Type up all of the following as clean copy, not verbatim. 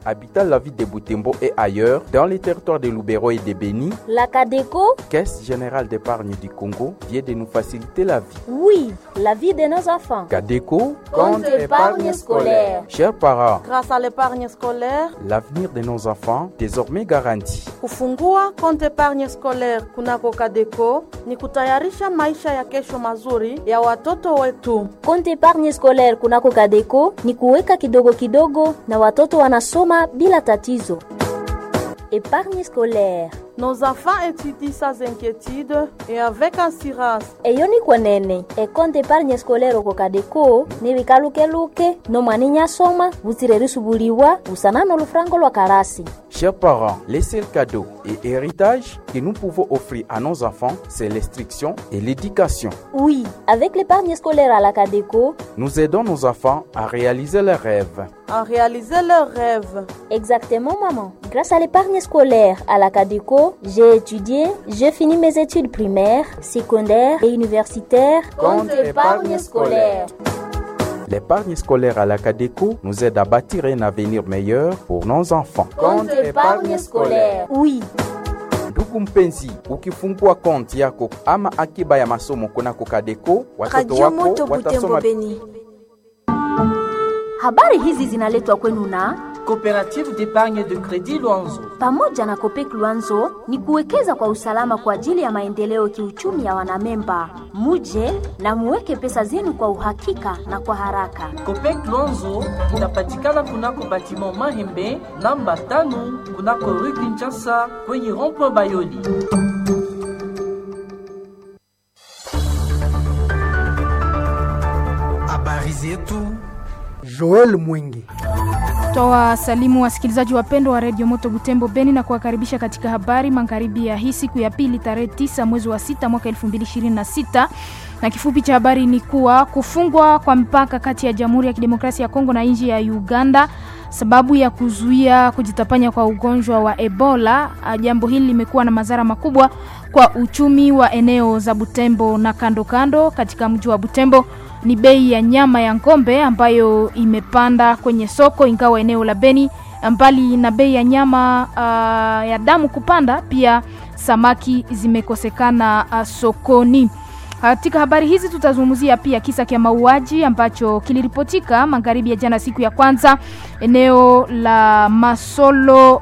habitant la ville de Butembo et ailleurs, dans les territoires de Lubero et de Beni, la CADECO, Caisse Générale d'Épargne du Congo, vient de nous faciliter la vie. Oui, la vie de nos enfants. CADECO, compte épargne scolaire. Chers parents, grâce à l'épargne scolaire, l'avenir de nos enfants désormais garanti. Kufungua compte épargne scolaire kunako CADECO ni kutayarisha maisha ya kesho mazuri ya watoto wetu. Compte épargne scolaire kunako CADECO ni kuweka kidogo kidogo na watoto wanasoma bila tatizo. Épargne scolaire. Nos enfants étudient sans inquiétude et avec assurance. Eyoni kwenene, compte épargne scolaire ko CADECO ni bikaluke no mwaninya soma butirerisubuliwa busanano lufrango lwa karasi. Chers parents, les seuls cadeaux et héritages que nous pouvons offrir à nos enfants, c'est l'instruction et l'éducation. Oui, avec l'épargne scolaire à la CADECO, nous aidons nos enfants à réaliser leurs rêves. Exactement, maman. Grâce à l'épargne scolaire à la CADECO, j'ai étudié, j'ai fini mes études primaires, secondaires et universitaires. Compte épargne scolaire. L'épargne scolaire à la CADECO nous aide à bâtir un avenir meilleur pour nos enfants. Compte épargne scolaire. Oui. Ndugu mpenzi, ukifungua konti yako ama akiba ya masomo kunako CADECO, watoto wako watasoma. Habari hizi zinaletwa kwenu na Coopérative d'épargne de crédit Luanzo. Pamoja na Copec Luanzo ni kuwekeza kwa usalama kwa ajili ya maendeleo kiuchumi ya wanamemba. Muje na muweke pesa zenu kwa uhakika na kwa haraka. Copec Luanzo inapatikana kunako batiment Mahembe namba 5 kunako Rue Kinshasa kwenye rond-point Bayoli. Habari zetu Joel Mwingi. Toa salimu wasikilizaji wapendwa wa Radio Moto Butembo Beni na kuwakaribisha katika habari magharibi ya hii siku ya pili tarehe 9 mwezi wa 6 mwaka 2026. Na kifupi cha habari ni kuwa kufungwa kwa mpaka kati ya Jamhuri ya Kidemokrasia ya Kongo na nchi ya Uganda sababu ya kuzuia kujitapanya kwa ugonjwa wa Ebola. Jambo hili limekuwa na madhara makubwa kwa uchumi wa eneo za Butembo na kando kando. Katika mji wa Butembo ni bei ya nyama ya ng'ombe ambayo imepanda kwenye soko, ingawa eneo la Beni mbali na bei ya nyama ya damu kupanda, pia samaki zimekosekana sokoni. Katika habari hizi tutazungumzia pia kisa cha mauaji ambacho kiliripotika magharibi ya jana siku ya kwanza eneo la Masiolo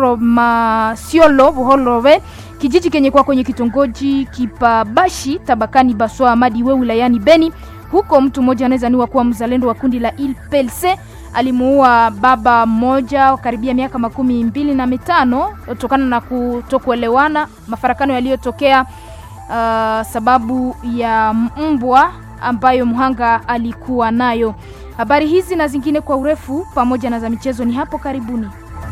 Buhorove, kijiji kenye kwa kwenye kitongoji Kipabashi tabakani Baswa Madiwe wilayani Beni. Huko mtu mmoja anawezaniwa kuwa mzalendo wa kundi la ILPLC alimuua baba mmoja karibia miaka 25 kutokana na kutokuelewana, mafarakano yaliyotokea sababu ya mbwa ambayo mhanga alikuwa nayo. Habari hizi na zingine kwa urefu pamoja na za michezo ni hapo karibuni.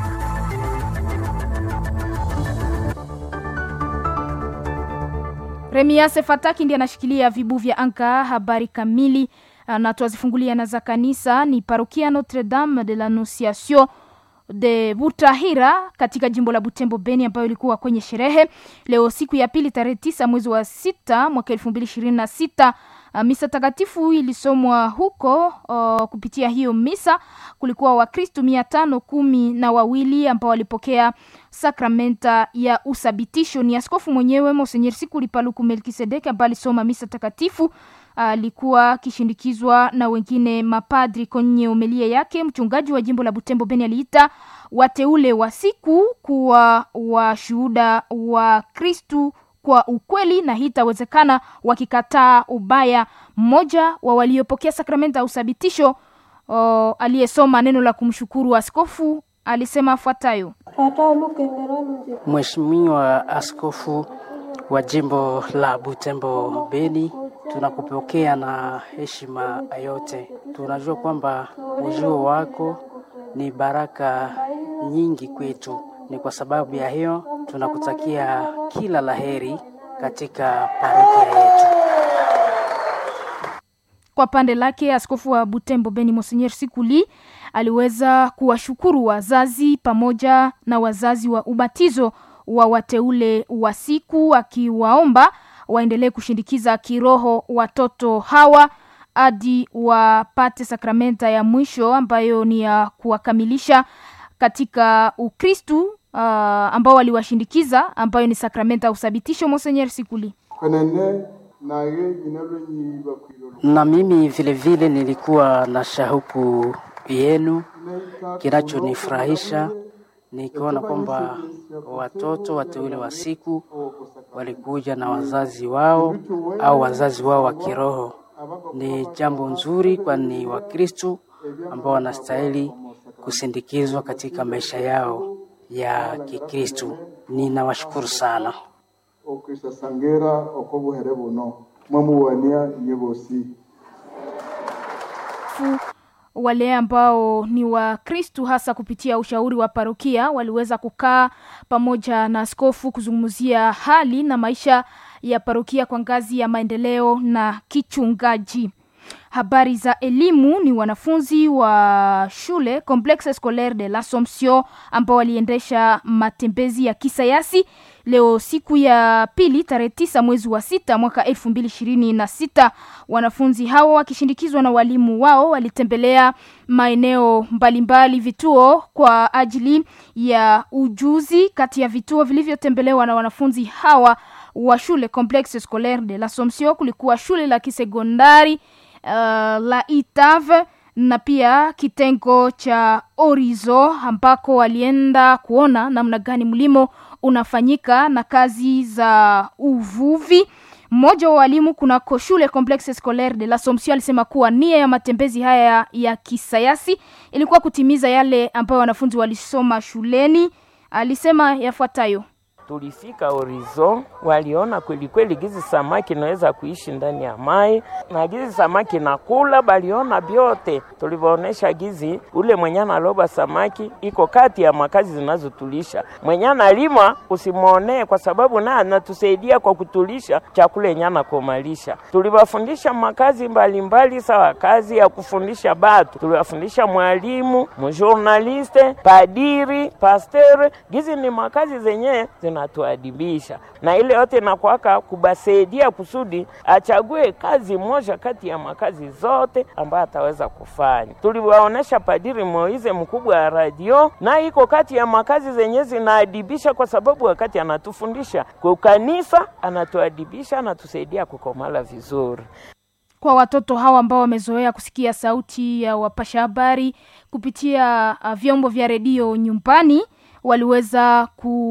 Remiase Fataki ndiye anashikilia vibu vya anga. Habari kamili na tuazifungulia na za kanisa ni parokia Notre Dame de l'Annonciation de Butahira katika jimbo la Butembo Beni, ambayo ilikuwa kwenye sherehe leo siku ya pili tarehe 9 mwezi wa 6 mwaka 2026. Misa takatifu ilisomwa huko. Kupitia hiyo misa kulikuwa Wakristo 512 ambao walipokea sakramenta ya usabitisho. Ni askofu mwenyewe Monseigneur Sikuli Paluku Melkisedek ambaye alisoma misa takatifu. Alikuwa kishindikizwa na wengine mapadri. Kwenye homilia yake mchungaji wa jimbo la Butembo Beni aliita wateule wa siku kuwa washuhuda wa Kristo kwa ukweli na hitawezekana wakikataa ubaya. Mmoja wa waliopokea sakramenta ya usabitisho aliyesoma neno la kumshukuru askofu alisema afuatayo: Mheshimiwa askofu wa jimbo la Butembo Beni, tunakupokea na heshima yote. Tunajua kwamba ujio wako ni baraka nyingi kwetu. Ni kwa sababu ya hiyo tunakutakia kila laheri katika parokia yetu. Kwa pande lake askofu wa Butembo Beni Monseigneur Sikuli aliweza kuwashukuru wazazi pamoja na wazazi wa ubatizo wa wateule wa siku, akiwaomba waendelee kushindikiza kiroho watoto hawa hadi wapate sakramenta ya mwisho ambayo ni ya kuwakamilisha katika Ukristu ambao waliwashindikiza, ambayo ni sakramenta usabitisho. Monseigneur Sikuli: na mimi vile nilikuwa na shauku yenu. Kinachonifurahisha ni kuona kwamba watoto wateule wa siku walikuja na wazazi wao au wazazi wao wa kiroho. Ni jambo nzuri, kwani Wakristo ambao wanastahili kusindikizwa katika maisha yao ya Kikristo. Ninawashukuru sana. Wale ambao ni wa Kristu hasa kupitia ushauri wa parokia waliweza kukaa pamoja na askofu kuzungumzia hali na maisha ya parokia kwa ngazi ya maendeleo na kichungaji. Habari za elimu ni wanafunzi wa shule Complexe Scolaire de l'Assomption ambao waliendesha matembezi ya kisayansi leo siku ya pili tarehe 9 mwezi wa 6 mwaka 2026. Wanafunzi hao wakishindikizwa na walimu wao walitembelea maeneo mbalimbali, vituo kwa ajili ya ujuzi. Kati ya vituo vilivyotembelewa na wanafunzi hawa wa shule Complexe Scolaire de l'Assomption kulikuwa shule la kisekondari la Itave na pia kitengo cha Orizo, ambako walienda kuona namna gani mlimo unafanyika na kazi za uvuvi. Mmoja wa walimu kunako shule Complexe Scolaire de l'Assomption alisema kuwa nia ya matembezi haya ya kisayansi ilikuwa kutimiza yale ambayo wanafunzi walisoma shuleni. Alisema yafuatayo: tulifika Horizon, waliona kweli gizi samaki naweza kuishi ndani ya mai, na gizi samaki nakula, baliona biote. Tulivaonesha gizi ule mwenyana aloba samaki iko kati ya makazi zinazotulisha. Mwenyana lima usimuone, kwa sababu na anatusaidia kwa kutulisha chakula nyana komalisha. Tulivafundisha makazi mbalimbali, sawa kazi ya kufundisha batu. Tuliwafundisha mwalimu, mjournaliste, padiri, pasteur. Gizi ni makazi zenye zinatuadibisha, na ile yote nakuaka kubasaidia kusudi achague kazi moja kati ya makazi zote ambayo ataweza kufanya. Tuliwaonesha padiri Moize mkubwa wa radio, na iko kati ya makazi zenye zinaadibisha, kwa sababu wakati anatufundisha kwa kanisa anatuadibisha, anatusaidia kukomala vizuri. Kwa watoto hawa ambao wamezoea kusikia sauti ya wapasha habari kupitia vyombo vya redio nyumbani, waliweza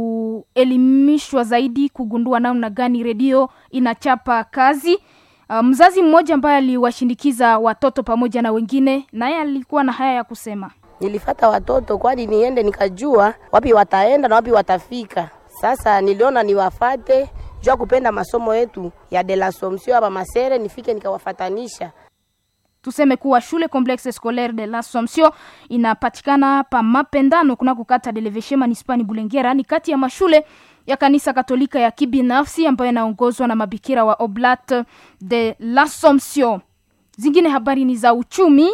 kuelimishwa zaidi kugundua namna gani redio inachapa kazi. Mzazi mmoja ambaye aliwashindikiza watoto pamoja na wengine, naye alikuwa na haya ya kusema: nilifata watoto kwani niende nikajua wapi wataenda na wapi watafika. Sasa niliona niwafate jua kupenda masomo yetu ya de l'Assomption hapa Masere, nifike nikawafatanisha. Tuseme kuwa shule Complexe Scolaire de l'Assomption inapatikana pa Mapendano kuna kukata de l'Evêché Manispani Bulengera. Ni kati ya mashule ya kanisa Katolika ya kibinafsi ambayo inaongozwa na mabikira wa Oblate de l'Assomption. Zingine habari ni za uchumi.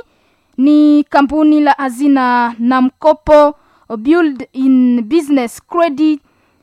Ni kampuni la hazina na mkopo Build in Business Credit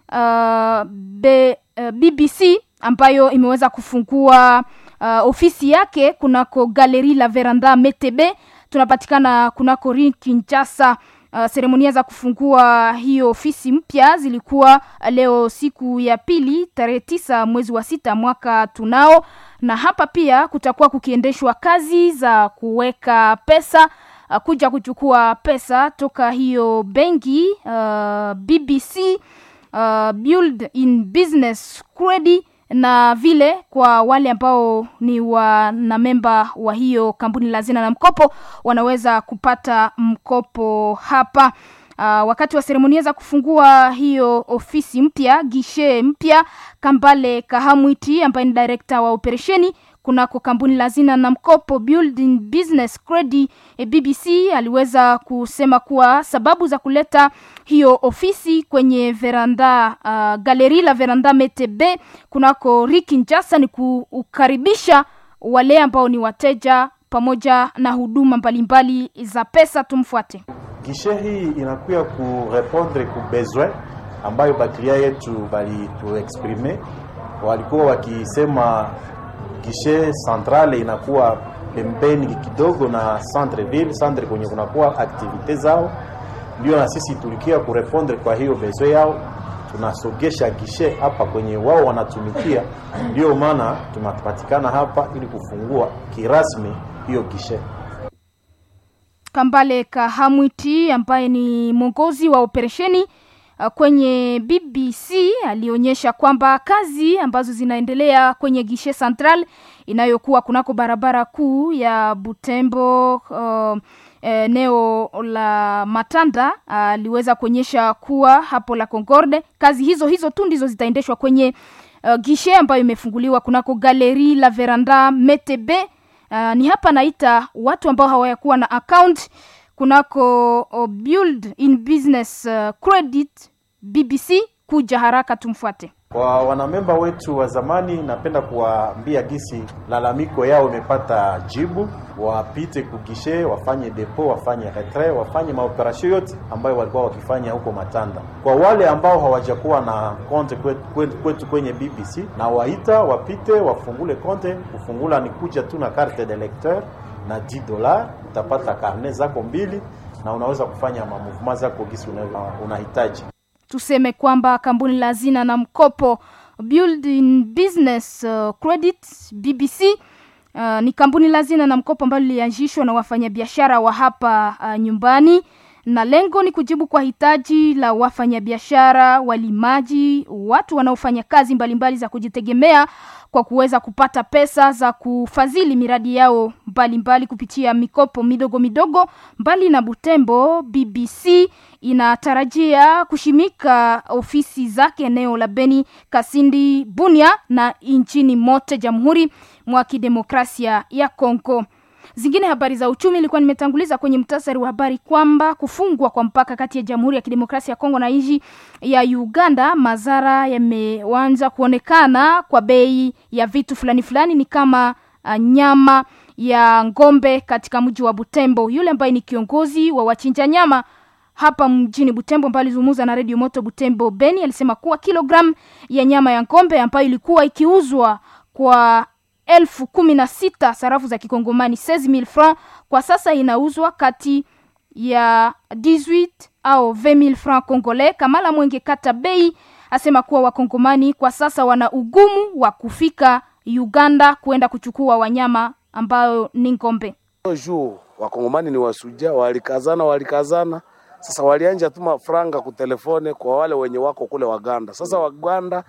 BBC ambayo imeweza kufungua ofisi yake kunako Galerie la Veranda Metebe. Tunapatikana kunako Rue Kinshasa. Seremonia za kufungua hiyo ofisi mpya zilikuwa leo siku ya pili tarehe 9 mwezi wa 6 mwaka tunao, na hapa pia kutakuwa kukiendeshwa kazi za kuweka pesa, kuja kuchukua pesa toka hiyo benki BBC Build in Business Credit, na vile kwa wale ambao ni wanamemba wa hiyo kampuni la hazina na mkopo wanaweza kupata mkopo hapa. Wakati wa seremonia za kufungua hiyo ofisi mpya, gishe mpya, Kambale Kahamwiti ambaye ni director wa operesheni kunako kampuni la hazina na mkopo Building Business Credit BBC aliweza kusema kuwa sababu za kuleta hiyo ofisi kwenye veranda Galerie la Veranda Metebe kunako Rue Kinshasa ni kukaribisha wale ambao ni wateja pamoja na huduma mbalimbali za pesa. Tumfuate. Gishe hii inakuya kurepondre ku besoin ambayo baklia yetu bali tu exprimer. Walikuwa wakisema gishe centrale inakuwa pembeni kidogo na centre ville, centre kwenye kunakuwa activite zao, ndio na sisi tulikia kurepondre kwa hiyo besoin yao, tunasogesha gishe hapa kwenye wao wanatumikia. Ndio maana tunapatikana hapa ili kufungua kirasmi hiyo gishe. Kambale Kahamwiti ambaye ni mwongozi wa operesheni kwenye BBC alionyesha kwamba kazi ambazo zinaendelea kwenye gishe central inayokuwa kunako barabara kuu ya Butembo eneo la Matanda aliweza kuonyesha kuwa hapo la Concorde kazi hizo tu ndizo zitaendeshwa kwenye gishe ambayo imefunguliwa kunako Galerie la Veranda Metebe. Ni hapa naita watu ambao hawayakuwa na account kunako Build in Business Credit BBC kuja haraka tumfuate. Kwa wanamemba wetu wa zamani, napenda kuwaambia gisi lalamiko yao imepata jibu, wapite kugishe, wafanye depo, wafanye retrait, wafanye maoperasyon yote ambayo walikuwa wakifanya huko Matanda. Kwa wale ambao hawajakuwa na konte kwetu kwenye BBC, na waita wapite wafungule konte. Kufungula ni kuja tu na carte de lecteur na $10, utapata karne zako 2 na unaweza kufanya mamovement zako gisi unahitaji. Tuseme kwamba kampuni la hazina na mkopo Build in Business Credit BBC ni kampuni la hazina na mkopo ambalo lilianzishwa na wafanyabiashara wa hapa nyumbani, na lengo ni kujibu kwa hitaji la wafanyabiashara, walimaji, watu wanaofanya kazi mbalimbali za kujitegemea kwa kuweza kupata pesa za kufadhili miradi yao mbalimbali kupitia mikopo midogo. Mbali na Butembo, BBC inatarajia kushimika ofisi zake eneo la Beni, Kasindi, Bunia na nchini mote Jamhuri mwa Kidemokrasia ya Kongo. Zingine habari za uchumi ilikuwa nimetanguliza kwenye mtasari wa habari kwamba kufungwa kwa mpaka kati ya Jamhuri ya Kidemokrasia ya Kongo na nchi ya Uganda, madhara yameanza kuonekana kwa bei ya vitu fulani ni kama nyama ya ngombe katika mji wa Butembo. Yule ambaye ni kiongozi wa wachinja nyama hapa mjini Butembo ambaye alizungumza na Radio Moto Butembo Beni alisema kuwa kilogram ya nyama ya ngombe ambayo ilikuwa ikiuzwa kwa 16,000 sarafu za kikongomani 16,000 francs, kwa sasa inauzwa kati ya 18 au 20,000 francs congolais. Kamala Mwenge Kata Bei asema kuwa wakongomani kwa sasa wana ugumu wa kufika Uganda kuenda kuchukua wanyama ambao ni ngombe. Wakongomani ni wasuja, walikazana. Sasa walianja tuma franga kutelefone kwa wale wenye wako kule Waganda. Sasa Waganda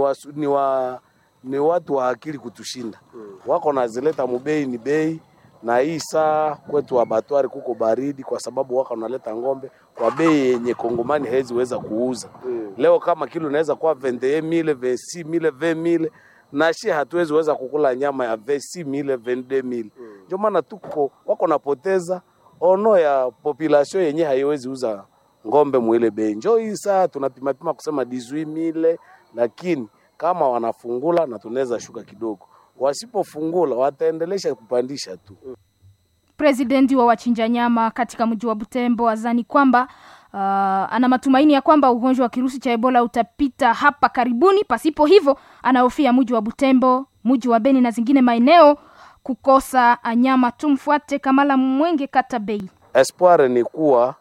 ni watu wa akili kutushinda. Wako nazileta mubei ni bei, na hii saa kwetu wa Batwari kuko baridi kwa sababu wako naleta ngombe kwa bei yenye kongomani hezi weza kuuza. Leo kama kilo inaweza kuwa 21,000, 26,000, 20,000, na shi hatuwezi weza kukula nyama ya 26,000, 22,000. Ndio maana tuko wako napoteza ono ya population yenye haiwezi uza ngombe mwile bei. Njoo hii saa tunapima kusema 18,000, lakini kama wanafungula na tunaweza shuka kidogo. Wasipofungula wataendelesha kupandisha tu. Presidenti wa wachinja nyama katika mji wa Butembo azani kwamba ana matumaini ya kwamba ugonjwa wa kirusi cha Ebola utapita hapa karibuni. Pasipo hivyo anahofia mji wa Butembo, mji wa Beni na zingine maeneo kukosa nyama. Tumfuate Kamala Mwenge Kata Bei. Espoir ni kuwa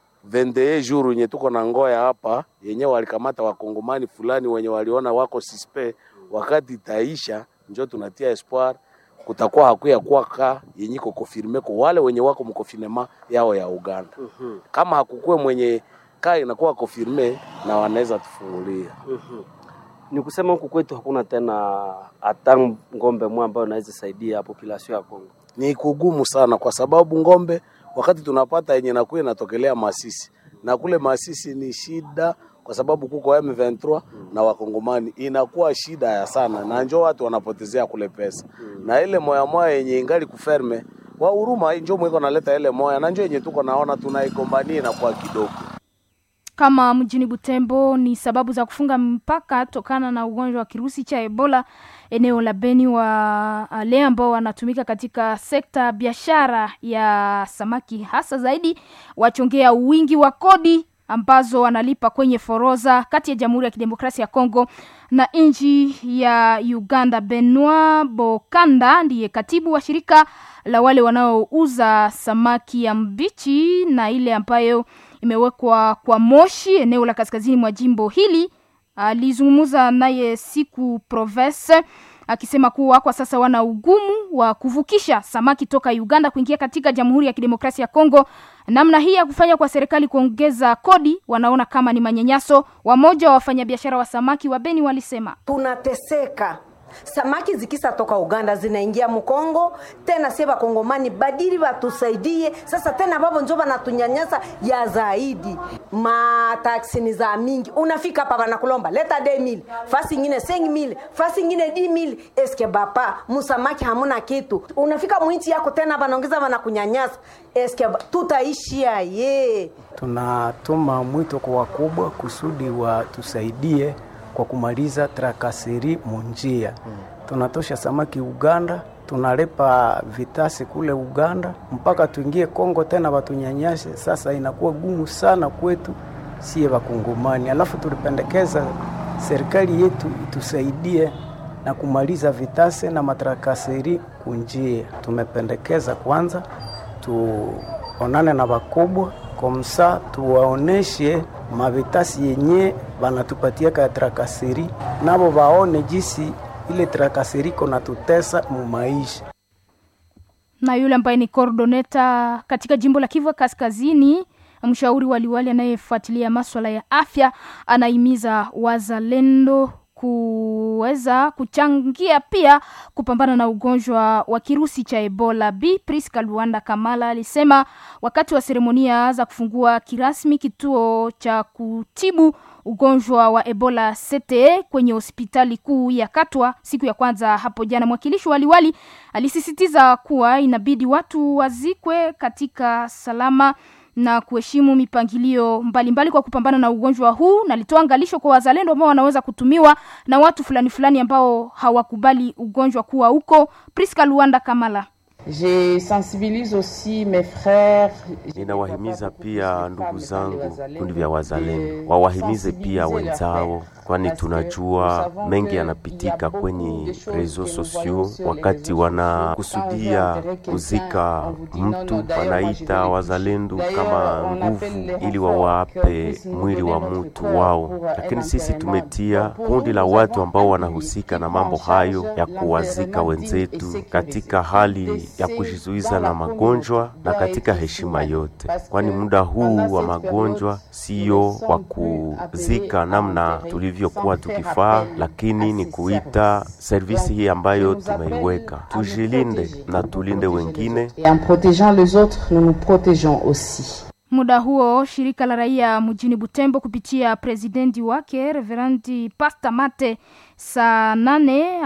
21 jours yenye tuko na ngoya hapa yenye walikamata wakongomani fulani wenye waliona wako suspect, wakati itaisha njoo tunatia espoir kutakuwa hakuya kwaka yenye ko confirme kwa wale wenye wako mkonfinema yao ya Uganda. Kama hakukue mwenye kai inakuwa confirme na wanaweza tufungulia. Ni kusema huku kwetu hakuna tena hata ngombe mmoja ambayo inaweza saidia population ya Kongo. Ni kugumu sana kwa sababu ngombe wakati tunapata yenye nakuwa inatokelea Masisi, na kule Masisi ni shida kwa sababu kuko M23 na wakongomani, inakuwa shida ya sana na njoo watu wanapotezea kule pesa. Na ile moya yenye ingali kuferme wa huruma njoo mweko naleta ile moya na njoo yenye tuko naona tunaigombania na kwa kidogo. Kama mjini Butembo ni sababu za kufunga mpaka tokana na ugonjwa wa kirusi cha Ebola eneo la Beni, wale ambao wanatumika katika sekta biashara ya samaki hasa zaidi wachongea wingi wa kodi ambazo wanalipa kwenye foroza kati ya Jamhuri ya Kidemokrasia ya Kongo na nchi ya Uganda. Benoit Bokanda ndiye katibu wa shirika la wale wanaouza samaki ya mbichi na ile ambayo imewekwa kwa Moshi, eneo la kaskazini mwa jimbo hili. Alizungumza naye Siku Province akisema kuwa kwa sasa wana ugumu wa kuvukisha samaki toka Uganda kuingia katika Jamhuri ya Kidemokrasia ya Kongo. Namna hii ya kufanya kwa serikali kuongeza kodi wanaona kama ni manyanyaso. Wamoja wa wafanyabiashara wa samaki wa Beni walisema, tunateseka. Samaki zikisa toka Uganda zinaingia Mkongo, tena sema Kongomani badili watusaidie. Sasa tena babo njoba na tunyanyasa ya zaidi. Mataksi ni za mingi. Unafika hapa wanakulomba leta 2000, fasi nyingine 5000, fasi nyingine 10000. Eske bapa, musamaki hamuna kitu. Unafika mwinchi yako tena wanaongeza wanakunyanyasa. Eske tutaishia ye. Tunatuma mwito kwa wakubwa kusudi watusaidie kwa kumaliza trakaseri munjia. Tunatosha samaki Uganda, tunalepa vitasi kule Uganda, mpaka tuingie Kongo tena watunyanyashe. Sasa inakuwa gumu sana kwetu siye Wakongomani. Alafu tulipendekeza serikali yetu itusaidie na kumaliza vitasi na matrakaseri kunjia. Tumependekeza kwanza tuonane na wakubwa komsa tuwaoneshe mavitasi yenye banatupatia ka trakaseri, nabo waone jinsi ile trakaseri kona tutesa mu maisha. Na yule ambaye ni coordinator katika jimbo la Kivu Kaskazini, mshauri waliwali anayefuatilia masuala ya afya, anahimiza wazalendo kuweza kuchangia pia kupambana na ugonjwa wa kirusi cha Ebola. Bi Priska Luanda Kamala alisema wakati wa seremonia za kufungua kirasmi kituo cha kutibu ugonjwa wa Ebola CTE kwenye hospitali kuu ya Katwa siku ya kwanza hapo jana. Mwakilishi waliwali alisisitiza kuwa inabidi watu wazikwe katika salama na kuheshimu mipangilio mbalimbali kwa kupambana na ugonjwa huu, na alitoa angalisho kwa wazalendo ambao wanaweza kutumiwa na watu fulani ambao hawakubali ugonjwa kuwa huko. Priska Luanda Kamala: Je sensibilise aussi mes frères. Ninawahimiza pia ndugu zangu kundi vya wazalendo wawahimize pia wenzao, kwani tunajua mengi yanapitika kwenye rezo sosio. Wakati wanakusudia kuzika mtu, wanaita wazalendo kama nguvu ili wawape mwili wa mtu wao, lakini sisi tumetia kundi la watu ambao wanahusika na mambo hayo ya kuwazika wenzetu katika hali ya kujizuiza na magonjwa na katika heshima yote, kwani muda huu wa magonjwa sio wa kuzika namna tulivyokuwa tukifaa, lakini ni kuita servisi hii ambayo tumeiweka. Tujilinde na tulinde wengine. En protégeant les autres, nous nous protégeons aussi. Muda huo shirika la raia mjini Butembo kupitia presidenti wake Reverend Pastor Mate saa 8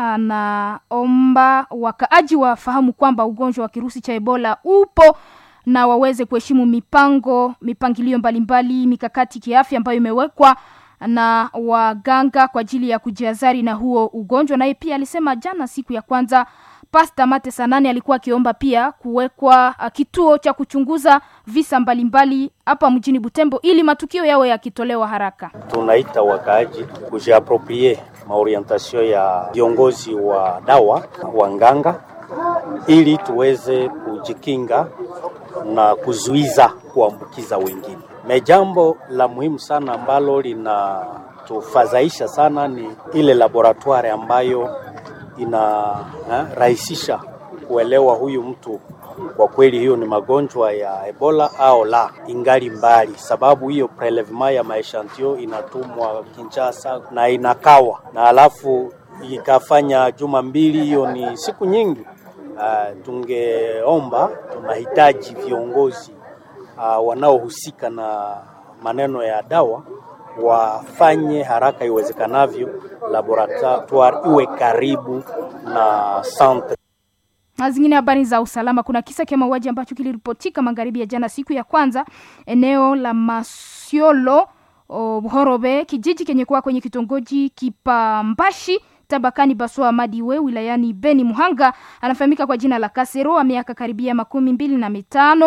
anaomba wakaaji wafahamu kwamba ugonjwa wa kirusi cha Ebola upo na waweze kuheshimu mipangilio mbalimbali, mikakati kiafya ambayo imewekwa na waganga kwa ajili ya kujihadhari na huo ugonjwa. Naye pia alisema jana siku ya kwanza Pastor Mate Sanane alikuwa akiomba pia kuwekwa kituo cha kuchunguza visa mbalimbali hapa mjini Butembo ili matukio yawe yakitolewa haraka. Tunaita wakaaji kujiaproprie maorientation ya viongozi wa dawa wanganga ili tuweze kujikinga na kuzuiza kuambukiza wengine. Jambo la muhimu sana ambalo linatufadhaisha sana ni ile laboratoire ambayo rahisisha kuelewa huyu mtu kwa kweli hiyo ni magonjwa ya Ebola au la, ingali mbali, sababu hiyo prelevement ya maeshantio inatumwa Kinshasa na inakawa na alafu ikafanya juma mbili, hiyo ni siku nyingi. Tungeomba, tunahitaji viongozi wanaohusika na maneno ya dawa wafanye haraka iwezekanavyo, laboratoire iwe karibu na centre. Zingine habari za usalama, kuna kisa cha mauaji ambacho kiliripotika magharibi ya jana siku ya kwanza eneo la Masiolo Buhorobe, kijiji kenye kuwa kwenye kitongoji Kipambashi tabakani Baswa Madiwe wilayani Beni. Muhanga anafahamika kwa jina la Kasero, miaka karibia 25.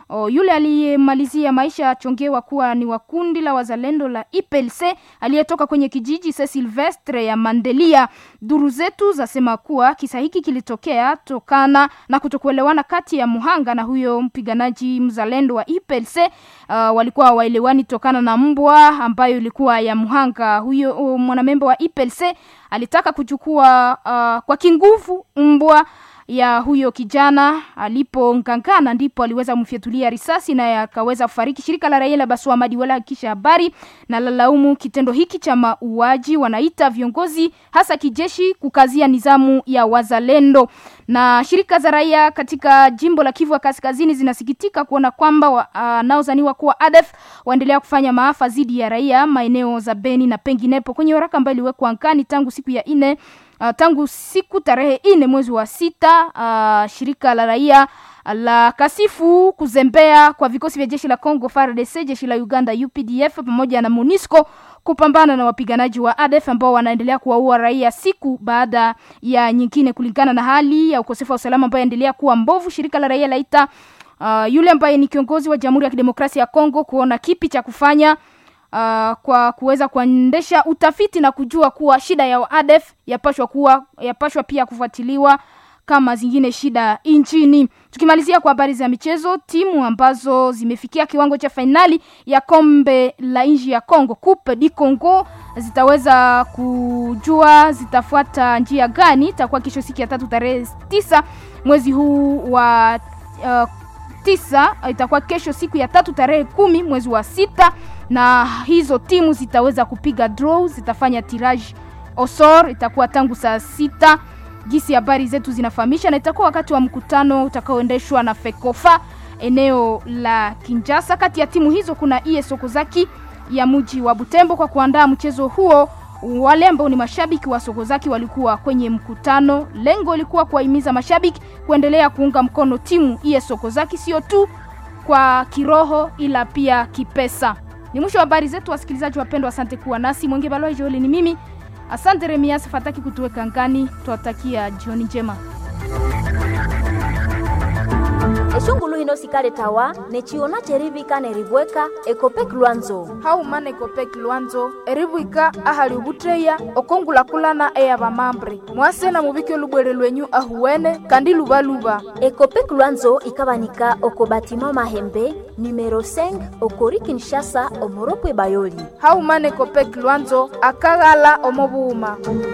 Yule aliyemalizia maisha achongewa kuwa ni wa kundi la wazalendo la IPLC aliyetoka kwenye kijiji Saint Silvestre ya Mandelia. Duru zetu zasema kuwa kisa hiki kilitokea tokana na kutokuelewana kati ya muhanga na huyo mpiganaji mzalendo wa IPLC. Walikuwa waelewani tokana na mbwa ambayo ilikuwa ya muhanga. Huyo mwanamemba wa IPLC alitaka kuchukua kwa kinguvu mbwa ya huyo kijana. Alipongangana ndipo aliweza kumfyatulia risasi na akaweza kufariki. Shirika la raia la Baswa Madiwala kisha habari na lalaumu kitendo hiki cha mauaji. Wanaita viongozi hasa kijeshi kukazia nizamu ya wazalendo. Na shirika za raia katika jimbo la Kivu Kaskazini zinasikitika kuona kwamba naozaniwa kuwa ADF waendelea kufanya maafa dhidi ya raia maeneo za Beni na penginepo. Kwenye waraka ambayo iliwekwa angani tangu siku ya 4 tangu siku tarehe 4 mwezi wa 6, shirika la raia la kasifu kuzembea kwa vikosi vya jeshi la Kongo FARDC, jeshi la Uganda UPDF pamoja na MONUSCO kupambana na wapiganaji wa ADF ambao wanaendelea kuwaua raia siku baada ya nyingine, kulingana na hali ya ukosefu wa usalama ambayo endelea kuwa mbovu. Shirika la raia laita yule ambaye ni kiongozi wa Jamhuri ya Kidemokrasia ya Kongo kuona kipi cha kufanya kwa kuweza kuendesha utafiti na kujua kuwa shida ya ADF yapashwa pia kufuatiliwa kama zingine shida nchini. Tukimalizia kwa habari za michezo, timu ambazo zimefikia kiwango cha finali ya kombe la nchi ya Kongo, Coupe du Congo, zitaweza kujua zitafuata njia gani. Itakuwa kesho siku ya 3 tarehe 9 mwezi huu wa 9, itakuwa kesho siku ya 3 tarehe 10 mwezi wa 6, na hizo timu zitaweza kupiga draw, zitafanya tirage au sort, itakuwa tangu saa 6 gisi habari zetu zinafahamisha, na itakuwa wakati wa mkutano utakaoendeshwa na FECOFA eneo la Kinshasa. Kati ya timu hizo kuna IS Sokozaki ya mji wa Butembo. Kwa kuandaa mchezo huo, wale ambao ni mashabiki wa Sokozaki walikuwa kwenye mkutano. Lengo lilikuwa kuwahimiza mashabiki kuendelea kuunga mkono timu IS Sokozaki, sio tu kwa kiroho ila pia kipesa. Ni mwisho wa habari zetu, wasikilizaji wapendwa, asante kuwa nasi. Mwenge Balwa Joeli ni mimi. Asante Remias Fataki kutuweka ngani. Tuwatakia jioni njema. Eshungulu hino sikale tawa nechiona cherivika neribweka Ekopek Luanzo. Hau mane Ekopek Luanzo eribwika ahali ubutreya okongula kulana eya bamambre. Mwase na mubike lubwere lwenyu ahuwene kandi lubaluba. Ekopek Luanzo ikabanika okobatima Mahembe numero 5 okori Kinshasa omoropwe Bayoli. Hau mane Ekopek Luanzo akagala omobuuma.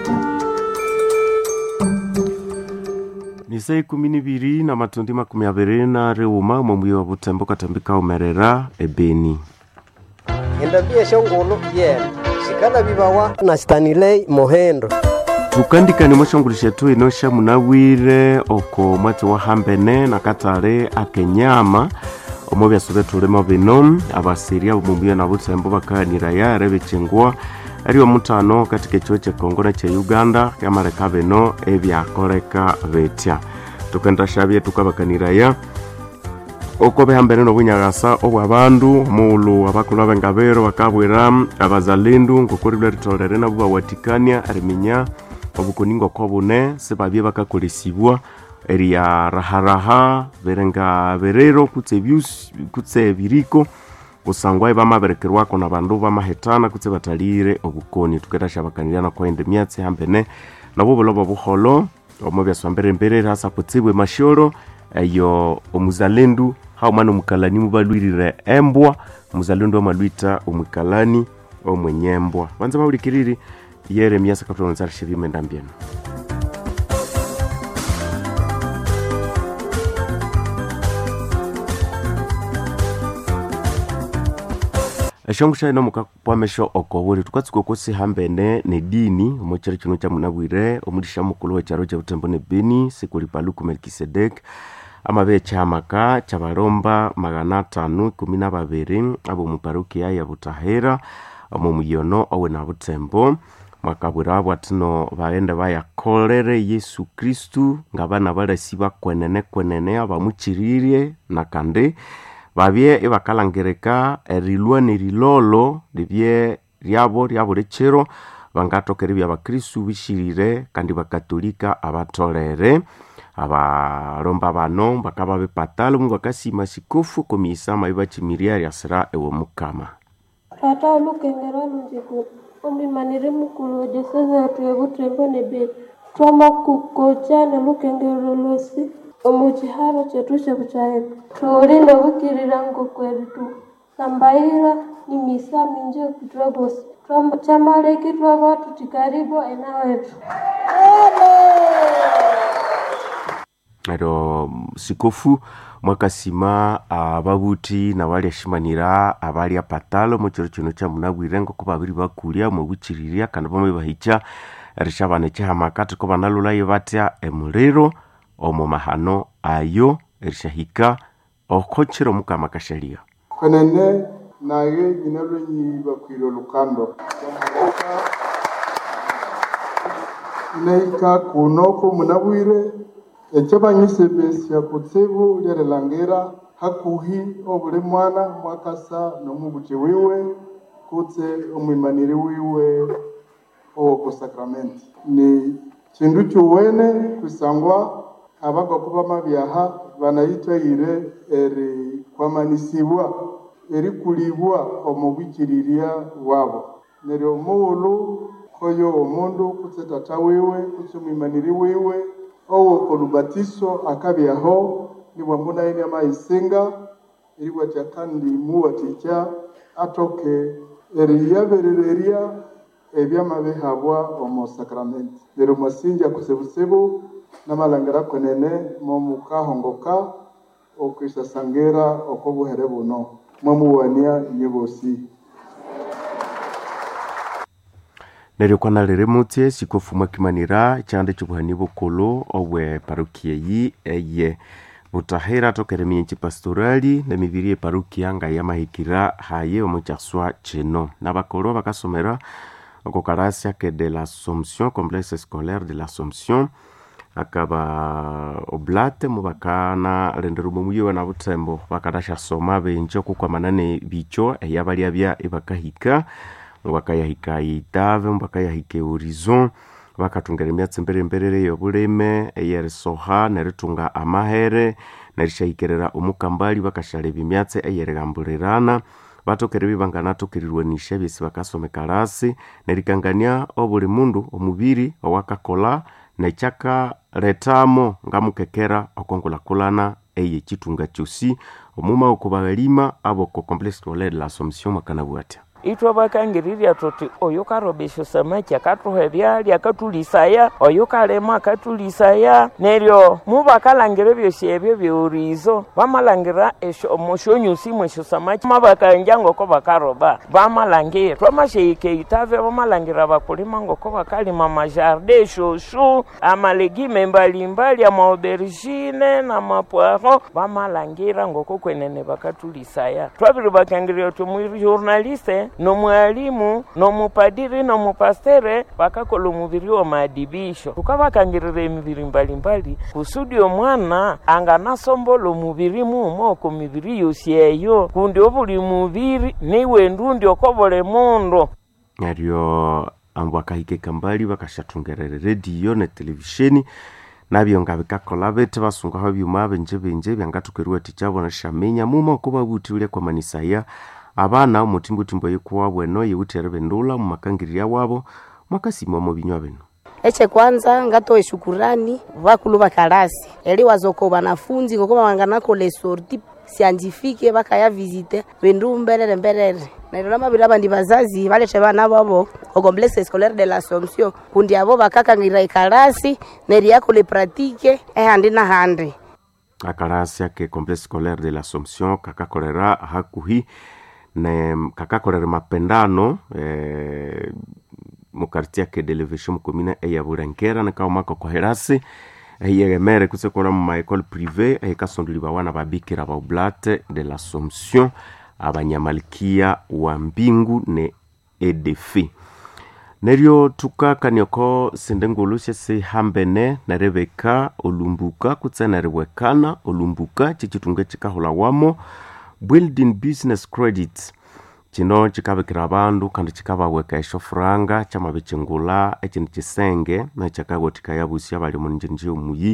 Ni saa 12 na matundi 20 reuma mumbuyo wa Butembo katambika umerera ebeni. Endabie shongolo shikana bibawa na Stanley Mohendo. Tukandika ni moshongulisha tu inosha munawire oko mwati wa hambene na katare akenyama omobya sobe tulema bino abasiria mumbuyo na Butembo bakanira ya rebechengwa ariwo mutano katika chuo cha Kongo na cha Uganda kama rekabeno ebyakoreka betya tukanda shabye tukabakaniraya okobe hambere no bunyagasa obwabandu mulu abakulu bengabero bakabwera abazalendo ngokori bwaritolere na buba watikania ariminya obukoningo kobune sebabye bakakolesibwa eria raharaha berenga berero kutse biriko kusangwa bamaberekerwa kona bandu bamahetana kutse batalire obukoni tuketasha bakanirana kwa ende myatse hambene nabo bolobo buholo omobya swambere mbere rasa kutsibwe mashoro ayo omuzalendu hao mano mukalani mubalwirire embwa muzalendu amalwita omukalani omwenyembwa banza bawulikiriri yere myasa kapronzar shivime ndambieno. Eshongusha ino mukapwamesho okoburi tukatsuko kosi hambene ne dini omochari kino cha munabwire omudisha mukulu wa charo cha Butembo ne Beni sikuli Paluku Melkisedek amabe chamaka chabaromba 512 abo muparokia ya Butahera omo muyono owe na Butembo makabura bwatino baende bayakolere Yesu Kristu ngabana balasiba kwenene abamuchiririe nakande babye ebakalangereka erilwa nerilolo libye ryabo rechero bangatokere bya bakristu bishirire kandi bakatolika abatolere abalomba bano bakaba bepatalo mungu akasima sikofu komisama ibachimiria yasira ewo mukama tata lukengera lunjiku ombi manire mukulu de seza tuebutembo nebe twama kukochana lukengero losi omujiharo chetushe kuchaye tuoline bukirira ngo kwetu nambaira ni misa minje kutwabos chamaleki twabatu tikaribo enawetu ero sikofu mwakasima ababuti na bali ashimanira abali apatalo mu kiro kino kya munabwire ngo ko babiri bakulya mu buchiriria kandi bamwe bahicha rishabane cyahamakati ko banalula yibatya emulero omu mahano ayo rishahika okochero mukama kashalia kwenene naye nyinalo nyi bakwiro lukando neika kunoko munabwire ekyabanyisebesya kutsibu lyerelangera hakuhi obule mwana mwakasa nomubuti wiwe kutse omwimaniri wiwe oku sakramenti ni kindu cyuwene kusangwa abagakuba mabyaha banayitwa ire eri kwamanisibwa eri kulibwa omubikiriria wabo neryo muulu koyo omundu kutse tata wiwe kutse omwimaniri wiwe owo kolubatiso akabyaho nibwa mbona ine amayisinga iriwa cyakandi muwaticha atoke eriyaberereria ebyamabehabwa omu sakramenti lero masinja kusebusebu namalangera kwenene momukahongoka okwisasangera okobuhere buno mwamuwania nyebosi neryo kwanalere mutye sikofu mwakimanira cyande cyubuhani bukolo obwe parokia yi eye Butahira tokere mienchi pastorali na mibiri parokia nga yamahikira haye omuchaswa cheno nabakolo bakasomera okokarasya ke de l'Assomption complexe scolaire de l'Assomption akaba oblate mubakana renderu mumuyo na butembo bakadasha soma benjo kukwa manane bicho eyabali abya ibakahika bakayahika itave bakayahike horizon bakatungera emyatsi mbere yobuleme eyerisoha neritunga amahere nerishahikerera omukambali bakashaleba emyatsi eyerigambulirana batokere bibangana tokerirwe nishe byesi bakasomekarasi nerikangania obuli mundu omubiri owakakola nechaka retamo ngamukekera okongolakulana eye chitunga chusi omuma okubagalima abo ko complexe scolaire de l'Assomption makanabwata itwa bakangiriria toti oyo karobesho samaki akatuhe byali akatulisaya oyo kalema akatulisaya neryo mubakalangire byose ebyo byurizo bamalangira esho omushonyusi mwesho samaki mabakanja ngoko bakaroba bamalangira twamasheke itave bamalangira bakulima ngoko bakalima majardin shoshu amalegime mbalimbali ama aubergine na mapoiro bamalangira ngoko kwenene bakatulisaya twabiri bakangiriria tumwiri journaliste no mwalimu no mupadiri no mupastere bakakola omubiri wa maadibisho tukabakangirira emibiri mbalimbali kusudi omwana anganasombola omubiri mumoko mibiri yosyeyo kundi obuli mubiri niwe ndundi okobole mundo naryo ambwakahike kambali bakashatungerere radio na televisheni nabyo ngabikakola bete basungaho byuma benje byangatukerwa ticyabona shamenya mumoko babutule kwa manisaya abana umutimbo yikuwa bweno yewutere bendula mu makangirira wabo mwakasimo mu binywa beno eche kwanza ngatoe shukurani bakulu bakarasi eli wazoko banafunzi ngoko banganako les sorties scientifique bakaya visiter bendu mbelere na mabira bandi bazazi balete bana babo au complexe scolaire de l'Assomption kundi abo bakakangira ikarasi neri yako le pratique handi na handi akarasi yake complexe scolaire de l'Assomption kakakorera hakuhi na kakakorera mapendano mu quartier ke de l'Évêché commune ya Burankera na kauma ko herasi yegemere kusekora mu école privée ekasondulibwa wana babikira ba oblate de l'Assomption abanyamalkia wa mbingu ne edefi neryo tukakanioko sindengulu se hambene na Rebeka olumbuka kutsena rewekana olumbuka chichitunga chikahola wamo building business credit chino chikabekira abandu kandi chikabaweka eshofranga chamabechengula ekintu kisenge na chakagotika yabusi abali mu njinje umuyi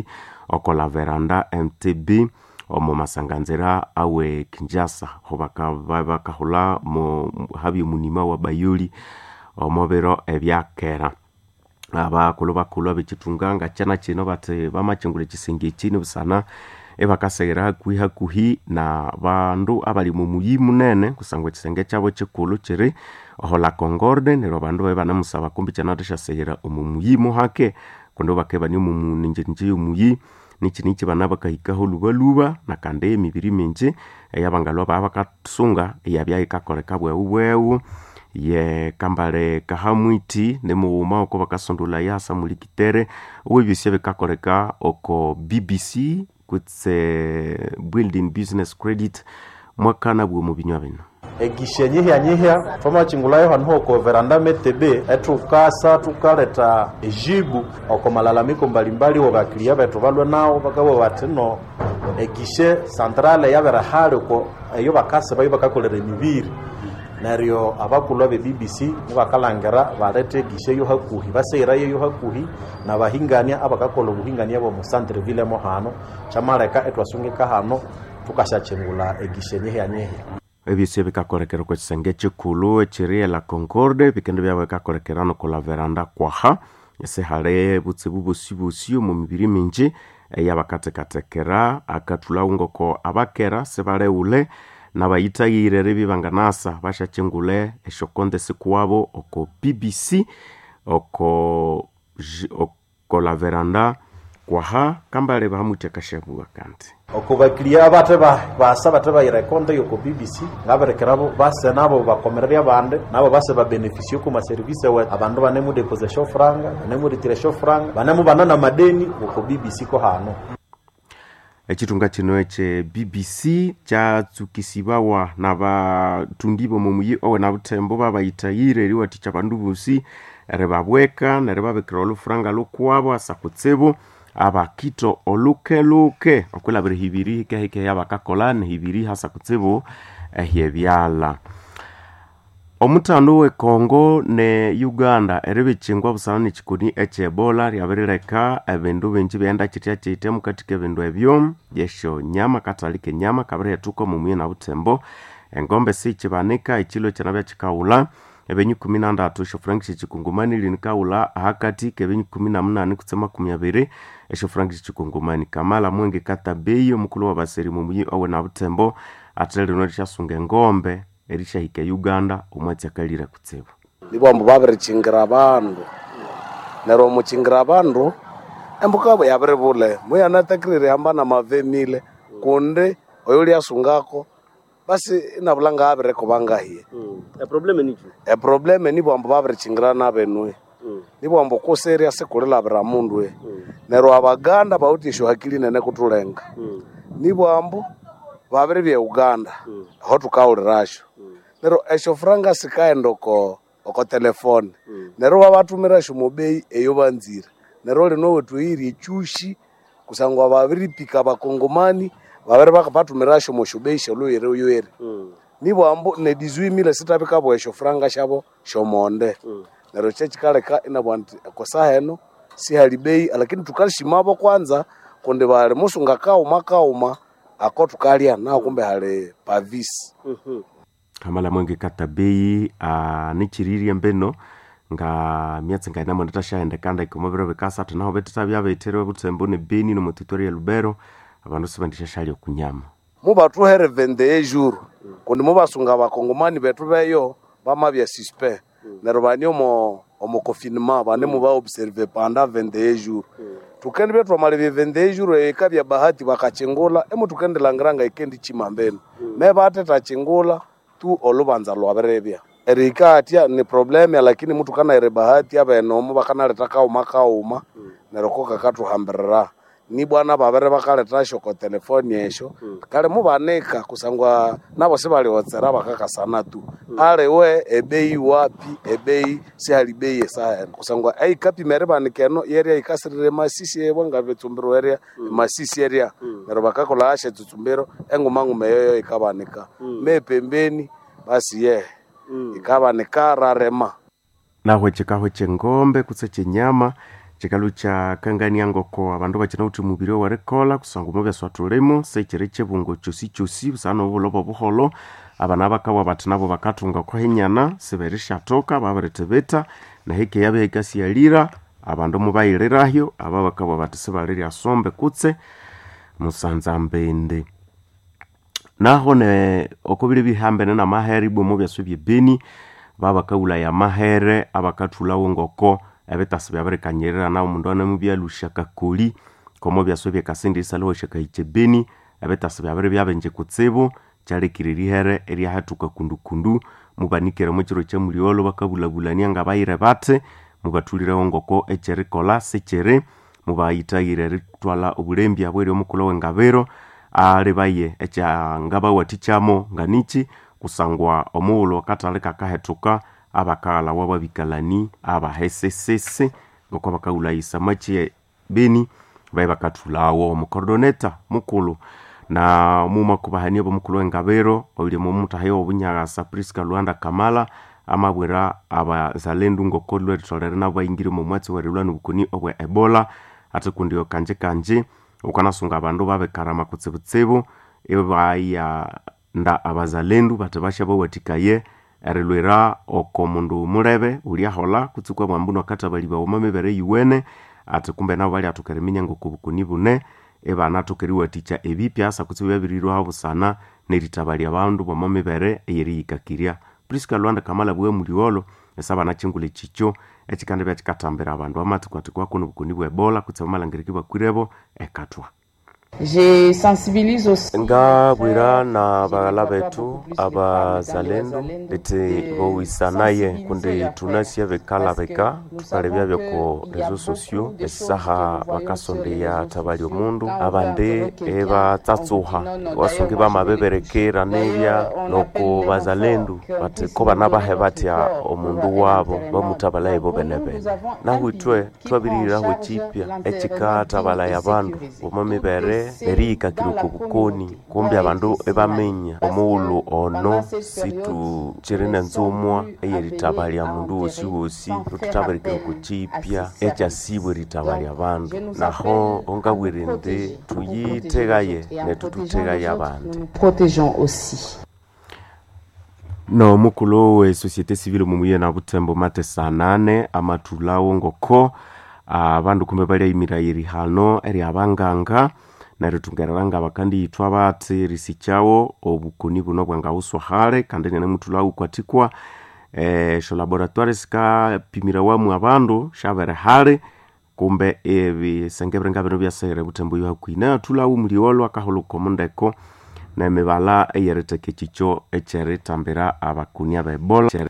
okola veranda MTB omo masanganzira awe Kinshasa hobaka bakahula mo habi munima wa Bayuli omobero ebyakera abakulu bakulu abitunganga cyana kino bate bamachengule kisenge kino busana ebakasegera hakuhi na bandu abali mu muyi munene kusangwa kisenge cyabo kikulu kiri hola Concorde nero bandu bana musaba kumbi cyana dashasegera umuyi mu hake kondo bakeba ni mu ninje umuyi niki bana bakahikaho lubaluba na kande emibiri minje eyabangalo babakasunga eyabya ikakoreka bwewu ye kambale kahamwiti nemuuma oko bakasondula yasa mulikitere webisye bikakoreka oko BBC kutse building business credit mwakana bwo mu binywa bino egishe nyihya fama chingulayo hanho ko veranda metebe etukasa tukaleta ejibu oko malalamiko mbalimbali wa bakilia betu balwe nao bakabo batino egishe centrale yabera hali ko eyo bakase bayo bakakolera emibiri nario abakulwa be BBC nibakalangera barete gishe yo hakuhi basera yo hakuhi na bahingania abakakola buhingania bo mu Centreville mo hano chamareka etwasungika hano tukashachengula egishe nyihya ebise bikakorekera ko kisenge kikulu ekiri la Concorde bikende byawe kakorekerano ko la veranda kwaha ese hale butsebu bosibosio mu mibiri minji yabakatekera akatula ungoko abakera sebale ule nabayitagire rebibanganasa bashachengule eshokonde sikuwabo oko BBC oko la veranda kwaha kambale bahamute kashabu akante oko bakilia bate basaba bayirekonde yoko BBC ngaberekerabo base nabo bakomerera bande nabo base ba beneficio ku ma service we abandu banemu deposition franga banemu retiration franga banemu banana madeni oko BBC ko hano echitunga kino eche BBC cha tsukisibawa na batundibo mumuyi owe na butembo babayitayire eri waticha bandu busi rebabweka na rebabekera olufranga lukwabo asakutsebo abakito olukeluke okwela bere hibiri hike yabakakola ne hibiri hasa kutsebo ehyebyala omutando we Congo ne Uganda erebechingwa busana chikuni Ebola yaberereka ebindu benji byenda kitya kyite mukatike bindu ebyo yesho nyama katalike nyama kabere tuko mumuye na butembo engombe si kibanika ikilo cyanabya kikaula ebenyu 13 sho frank chikungumani linkaula hakati kebenyu 18 kutsema 12 esho frank chikungumani kamala mwenge katabeyo mukulu wa baseri mumuye owe na butembo atele no chasunga engombe erisha hike Uganda umwatsi akalira kutsebo libombo babere chingira bandu nero mu chingira bandu embukabo yabere bule muyana takrire hamba mavemile kunde oyuli asungako basi inabulanga abere kubanga hiye probleme ni bombo babere chingira nabenwe ni bombo ko serious kulila bra mundu we nero abaganda bautisho hakili nene kutulenga ni bombo babere bya Uganda ho tukaulirasho nero esho franga sikaendo oko telefone nero babatumira shumobei eyo banzira nero lino wetu iri chushi kusangwa babiri pika bakongomani babere bakapatumira shumoshobei sholo yere nibo ambo ne 18000 sitabika bo esho franga shabo shomonde nero chechikaleka inabwanti akosaheno si halibei lakini tukalishimabo kwanza konde bale musunga kauma ako tukalia na kumbe hale pavis kamala mwenge katabei nichiriri mbeno nga myatsi ngaina moneta shaende kanda ikomobero bekasa tunaho betata byabetere butembo ne Beni no tutorial Lubero abantu sibandisha shali okunyama muba tuhere 21 jours kundi muba sunga bakongomani betu beyo bamabya suspect nero banyo mo confinement bane muba observer pendant 21 jours tukende betu amale 21 jours ekabya bahati bakachengula tukende langranga ikendi chimambeno mebate tachengula tu olubanza lwaberebya erika atia ni probleme lakini mtu kana ere bahati abenomo bakana letaka uma nerokoka katuhamberera ni bwana babere bakaleta shoko telefoni esho kale mubaneka kusangwa nabo sebali wotsera bakakasana tu ale we ebei wapi ebei si halibei esa kusangwa ai kapi merebanikeno area ikasirire masisi ebonga betumbiro area masisi area nero bakakola ashe tutumbiro engumangu meyoyo ikabanika me pembeni basi ikabanika rarema na hweche ngombe kutseche nyama chikalo cha kangania ngoko abandu bachina uti mubiri wa rekola kusangu mobya swatulemo sechere chebungo chosi usano bulobo buholo abana bakawa batinabo bakatunga kwa hinyana seberisha toka babaretebeta na heke yabe hekasi yalira abandu mubayirerahyo aba bakawa batisibaliri asombe kutse musanza mbende naho ne okobire bihambene na maheri bomo byasubye Beni baba kaula ya mahere abakatula ngoko ebetasi byaberekanyerera na umundu anamubya lushaka koli komo byasubye kasindi salo shaka Beni ebetasi byabenje kutsebo cyarekiriri here eri hatuka kundukundu mubanikere mu kiro cyamuriolo bakabulabulania ngabayire bate mubatulira ngoko echerikola sechere mubayitagire ritwala obulembi abwere omukulo wengabero arebaye echa ngaba watichamo nganichi kusangwa omulo kataleka kahetuka abakala wababikalani abahesesese ngoko bakaulaisa machi Beni baye bakatulawo mukordoneta mukulu na muma kubahania bomukulu wengabero oli mumutahayo obunyagasa Priska Luanda Kamala amabwera abazalendu ngoko lwetolere nabayingire mu mwatsi werulanu bukuni obwe Ebola atakundiyo kanje ukanasunga abandu babekarama kutsibutsibu ebaya nda abazalendu batebasha bawatikaye erilwera okomundu murebe uliahola kutsikwa mwambuno katabaliba omamebere yuwene atikumbe nabo bali atukereminya ngokubukuni bune ebana tukeriwa ticha ebipya asa kutsibu yabirirwa habusana neritabali abandu bomamebere eyerikakiria Priska Luanda Kamala bwe muliolo esaba na chingule chicho ekikande byakatambira abandu amatikwatikwa kuno bukuni bwe Ebola kutsibu malangiriki bakwirebo ekatwa. Je sensibilise aussi ngabwira na bagala betu abazalendo ete bowisanaye kunde tunasia bekala beka tukalebya byako rezo sociaux esaha bakasonde ya tabali omundu abande eba tatsuha wasonge bamabeberekera nebya noko bazalendo bateko banabahebatya omundu wabo bamutabala ebo benebe na huitwe twabirira huchipya ekikata bala yabandu omamibere erika kiruko bukoni kumbe abantu ebamenya omuulu ono situ chirina nzomwa eyeritabali ya mundu wosi tutabarika kiruko chipya echa sibwe ritabali abantu naho ongabwirinde tuyitegaye netututegaye abantu protégeons aussi no mukulo we société civile mumuye na butembo mate sanane amatulawo ngoko abandu kumbe bali imirayiri hano eri abanganga narutungeranga bakandi itwa bate risichawo obukuni buno bwanga uswahale kandi ne mutula ukwatikwa sho laboratoires ka pimira wa mu abandu shabere hale kumbe ebi sengebrenga bino byasere butembo yo hakwina tula umuliolo akaholo komondeko na mebala eyereteke chicho echere tambera abakunia ba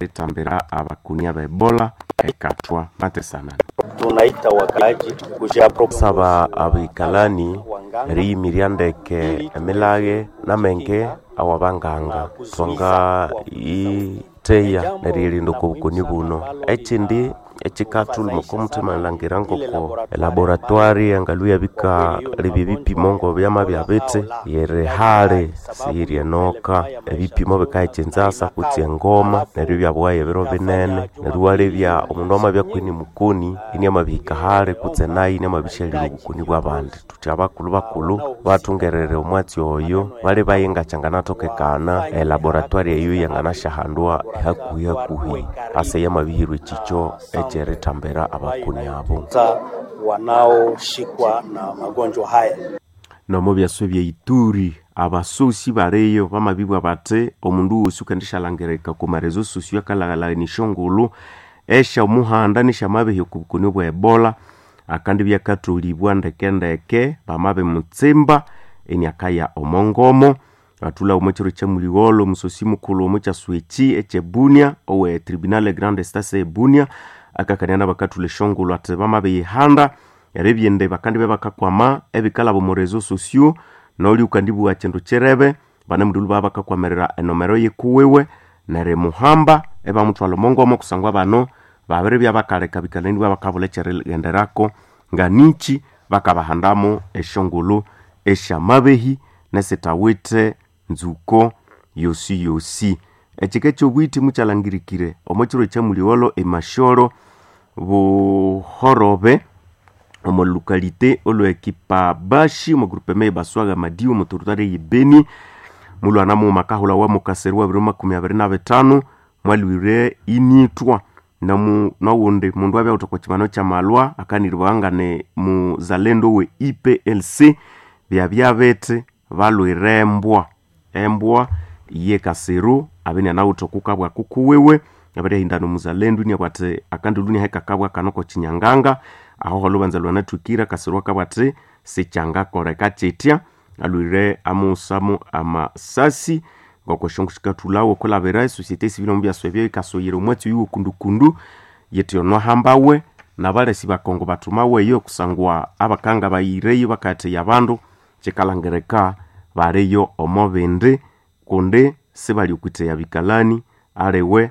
Ebola ekatwa mate sana tunaita wakaji kujapo saba abikalani ri miriandeke emelage na menge awabanganga songa iteya nerilindo kubukuni buno echindi echikatul mukomutema langirango ko laboratoire angaluya bika libibipimo ngo byama byabete yere hale siri noka ebipimo bikaicenzasa kutse ngoma neryo byabwaye biro binene neryo walebya omundu amabya kwini mukuni ini amabika hale kutse nayi ne mabisheli mukuni bwabandi tutyabakulu bakulu batungerere omwatsi oyo bali bayinga changanatokekana laboratoire eyo yangana shahandwa hakuhi ase yamabihirwe chicho echere tambera abakuni abo wanaoshikwa na magonjwa haya no mobya sobye Ituri abasosi bareyo bamabibwa bate omundu usukandisha langereka ku marezo sociaux kalagala ni shongulu esha muhanda ni shamabe kubukuni bwa Ebola akandi byakatolibwa ndekendeke bamabe mutsemba enyakaya omongomo atula umechero cha muliolo musosi mukulu omucha Swechi echebunia owe tribunal grande stase ebunia akakanyana bakatule shongolo atebama beyihanda yarebyende bakandi bebakakwama ebikala bo morezo sociaux noli ukandibu achendo cherebe bana mudulu babakakwamerera enomero yekuwewe nare muhamba eba mutwalo mongomo kusangwa bano baberebya bakaleka bikaleni babakabule cherenderako nganichi bakabahandamo eshongolo eshamabehi nesetawite nzuko yosi echikecho bwiti muchalangirikire omochiro cha muliolo emashoro buhorobe omo localité olo ekipa bashi mo groupement baswaga madiu mo territoire yibeni mulu anamu makahula wa mukaserwa biroma 25 mwalwire initwa na wonde mundu abya utoko chimano cha malwa akanirwangane mu zalendo we IPLC bya bete balwirembwa embwa ye kaseru abene na utokuka bwa kukuwewe abere hindano muzalendo ni abate akanduluni heka kabwa kanoko chinyanganga aho holubanzalwa na tukira kaseru kabate sechanga koreka chetia alwire amusamu amasasi ngoko shonkushika tulawo kolabera societe civile mbya swebye kasoyero mwatu yu kundukundu yetionwa hambawe na bale siba kongo batumawe yo kusangwa abakanga bayireyo bakate yabandu chikalangereka bareyo omobende kunde sebali ukute ya bikalani arewe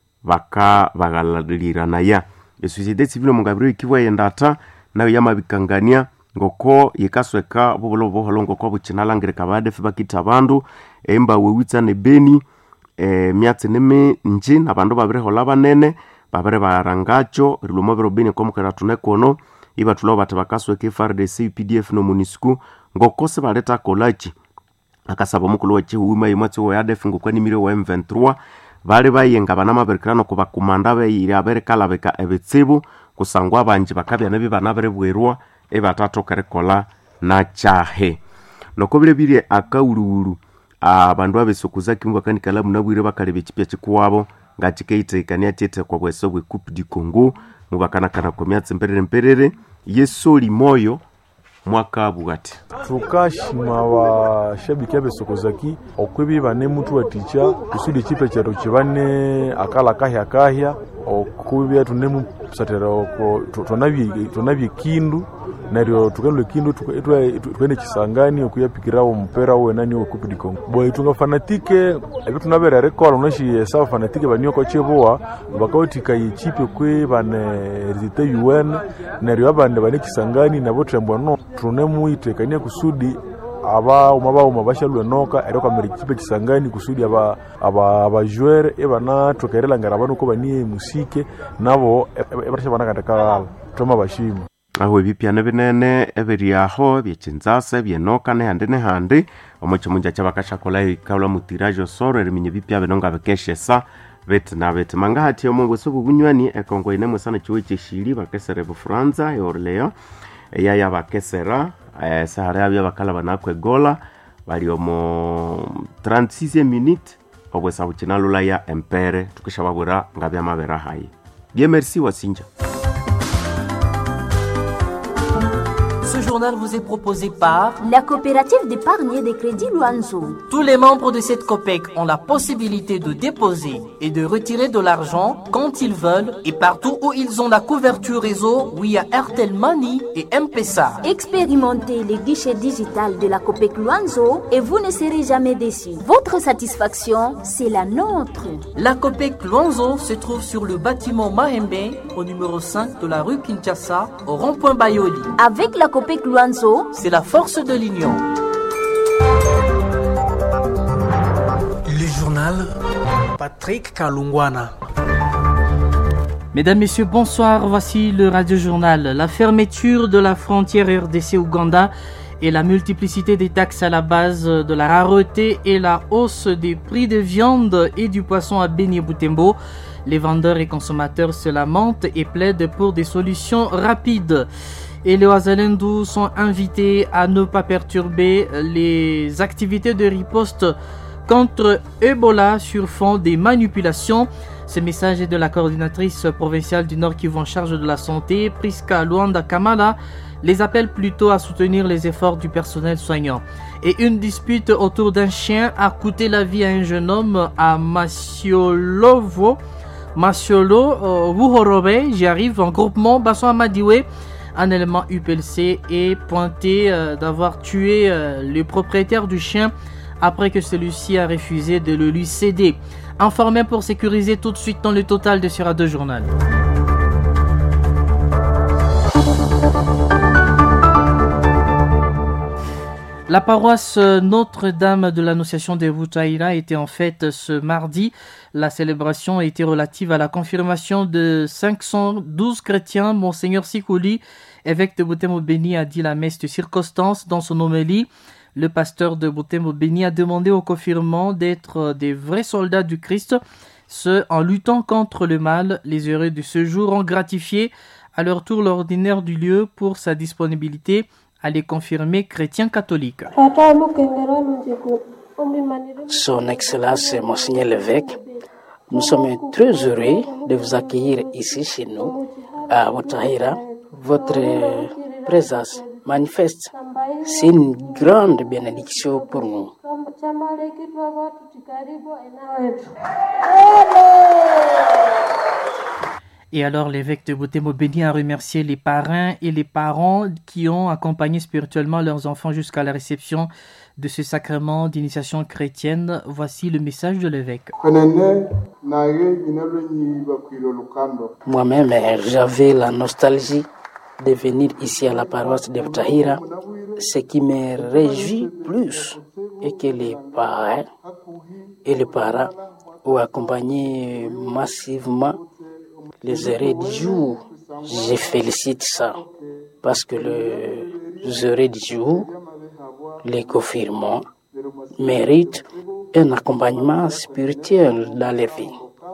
baka bagalalirana ya societe civile mungabiro ikiwa yendata nayo yamabikangania ngoko yekasweka bobolo boholongo ko bucinalangereka badefe bakita bandu emba wewitsa ne beni myatse neme nje nabandu babire hola banene babire barangacho rilomo biro beni ko mukara tunekono iba tulo batabakasweka FARDC PDF no MONUSCO ngoko se baleta kolachi akasaba mukulu wache uwima yimwatse wa ADF ngoko ni miro wa M23 bale bayenga bana maberkrano ko bakumanda bayire abereka labeka ebetsebo kusangwa banje bakabya nabi bana bare bwerwa ebatato kerekola na chahe nokobire bire akaururu abandu abesokuza kimwa kanikala munabwire bakalebe chipya chikuwabo ngachikeite kania tete kwa bwesobwe Coupe du Congo mubakana kana komyatse mperere yesoli moyo mwaka bugati tukashima wa shabiki abesokozaki okwebi bane mutu waticha kusudi chipe charo chibane akala kahya okwebi tunemu satera ko tonavye kindu naryo tukalwe kindu twene kisangani okuyapikirawo mpera we nani Coupe du Congo boy tunga fanatike ebitu nabera record unashi sawa fanatike banyoko cheboa bakautika yichipe kwe bane rizite UN naryo abande bane kisangani nabo trembwa no tunemu itekania kusudi umabao bashalwe noka eroka merikipe kisangani kusudi aba joueur ebana tokerela ngarabano ko baniye musike nabo ebatasha bana kataka toma bashima aho bipyane binene eberiaho byechinzase byenoka ne hande omucho munja cyabakashakola ikawla mutirajo sore riminye bipya benonga bekeshesa betna betmanga hati omungu sobu bunywani ekongo inemwe sana chiwe cheshiri bakesere bu Franza e Orleo yaya bakesera sahara bya bakala banakwe gola bali omo 36e minute obwesa buchinalula ya empere tukishababura ngabya mabera hayi bien merci wasinja. Ce journal vous est proposé par la coopérative d'épargne et de crédit Luanzo. Tous les membres de cette COPEC ont la possibilité de déposer et de retirer de l'argent quand ils veulent et partout où ils ont la couverture réseau via Airtel Money et M-Pesa. Expérimentez les guichets digital de la COPEC Luanzo et vous ne serez jamais déçus. Votre satisfaction, c'est la nôtre. La COPEC Luanzo se trouve sur le bâtiment Mahembe au numéro 5 de la rue Kinshasa au rond-point Bayoli. Avec la COPEC Luanzo, c'est la force de l'union. Le journal Patrick Kalungwana. Mesdames, Messieurs, bonsoir. Voici le radio-journal. La fermeture de la frontière RDC-Ouganda et la multiplicité des taxes à la base de la rareté et la hausse des prix de viande et du poisson à Beni Butembo. Les vendeurs et consommateurs se lamentent et plaident pour des solutions rapides. Et les Ouazalendou sont invités à ne pas perturber les activités de riposte contre Ebola sur fond des manipulations. Ce message est de la coordinatrice provinciale du Nord Kivu en charge de la santé, Priska Luanda Kamala, les appelle plutôt à soutenir les efforts du personnel soignant. Et une dispute autour d'un chien a coûté la vie à un jeune homme à Masiolo, Wuhorobe, j'y arrive, en groupement Basson Amadiwe. Un élément UPLC est pointé d'avoir tué le propriétaire du chien après que celui-ci a refusé de le lui céder. Informé pour sécuriser tout de suite dans le total de ce radio journal. La paroisse Notre-Dame de l'Annonciation de Boutaïra était en fête ce mardi. La célébration était relative à la confirmation de 512 chrétiens. Monseigneur Sikouli, évêque de Butembo Béni, a dit la messe de circonstance dans son homélie. Le pasteur de Butembo Béni a demandé aux confirmants d'être des vrais soldats du Christ, ce en luttant contre le mal. Les heureux de ce jour ont gratifié à leur tour l'ordinaire du lieu pour sa disponibilité à les confirmer chrétiens catholiques. Son Excellence Monseigneur l'évêque, nous sommes très heureux de vous accueillir ici chez nous, à Boutaïra. Votre présence manifeste, c'est une grande bénédiction pour nous. Et alors l'évêque de Butembo Béni a remercié les parrains et les parents qui ont accompagné spirituellement leurs enfants jusqu'à la réception de ce sacrement d'initiation chrétienne. Voici le message de l'évêque. Moi-même, j'avais la nostalgie de venir ici à la paroisse de Boutaïra. Ce qui me réjouit plus est que les parrains et les parents ont accompagné massivement les heureux du jour. Je félicite ça parce que les heureux du jour, les confirmants, méritent un accompagnement spirituel dans leur vie.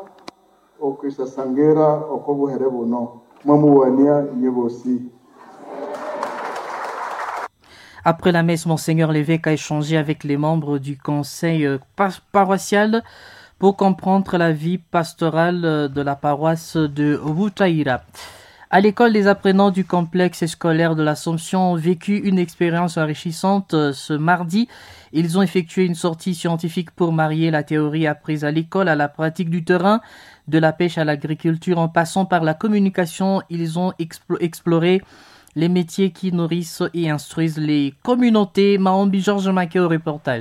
Après la messe, Monseigneur l'évêque a échangé avec les membres du conseil paroissial pour comprendre la vie pastorale de la paroisse de Boutaïra. À l'école, les apprenants du complexe scolaire de l'Assomption ont vécu une expérience enrichissante ce mardi. Ils ont effectué une sortie scientifique pour marier la théorie apprise à l'école à la pratique du terrain, de la pêche à l'agriculture en passant par la communication. Ils ont exploré les métiers qui nourrissent et instruisent les communautés. Maombi Georges Maquet au reportage.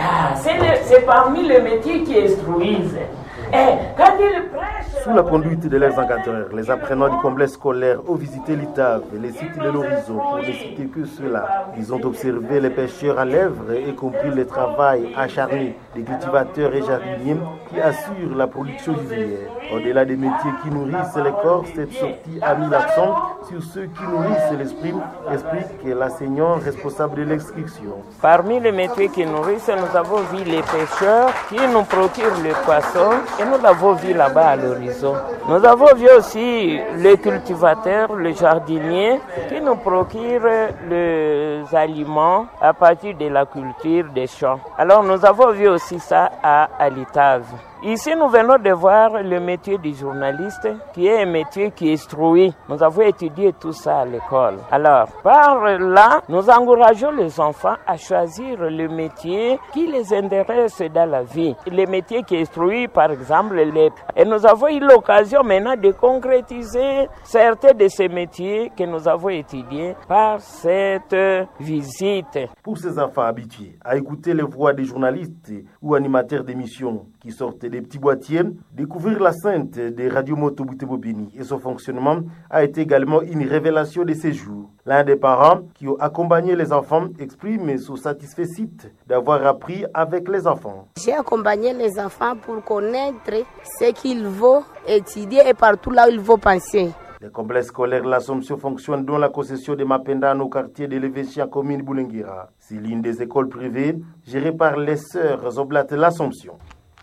C'est parmi les métiers qui instruisent. Quand ils prêchent... Sous la conduite de leurs encadreurs, les apprenants du complexe scolaire ont visité l'ITAV et les sites de l'horizon. Pour ne citer que cela, ils ont observé les pêcheurs à l'œuvre et compris le travail acharné des cultivateurs et jardiniers qui assurent la production vivrière. Au-delà des métiers qui nourrissent les corps, cette sortie a mis l'accent sur ceux qui nourrissent l'esprit, explique l'enseignant responsable de l'instruction. Parmi les métiers qui nourrissent, nous avons vu les pêcheurs qui nous procurent le poisson et nous l'avons vu là-bas à l'horizon. Nous avons vu aussi les cultivateurs, les jardiniers qui nous procurent les aliments à partir de la culture des champs. Alors nous avons vu aussi ça à l'ITAV. Ici, nous venons de voir le métier du journaliste, qui est un métier qui instruit. Nous avons étudié tout ça à l'école. Alors, par là, nous encourageons les enfants à choisir le métier qui les intéresse dans la vie. Les métiers qui instruisent, par exemple, et nous avons eu l'occasion maintenant de concrétiser certains de ces métiers que nous avons étudiés par cette visite. Pour ces enfants habitués à écouter les voix des journalistes ou animateurs d'émissions qui sortent des petits boîtiers, découvrir la sainte des radios moto Butembo Béni et son fonctionnement a été également une révélation de ces jours. L'un des parents qui ont accompagné les enfants exprime son satisfait d'avoir appris avec les enfants. J'ai accompagné les enfants pour connaître ce qu'il faut étudier et partout là où il faut penser. Le complexe scolaire de l'Assomption fonctionne dans la concession de Mapenda au quartier de l'évêché en commune Boulenguira. C'est l'une des écoles privées gérées par les sœurs Oblates de l'Assomption.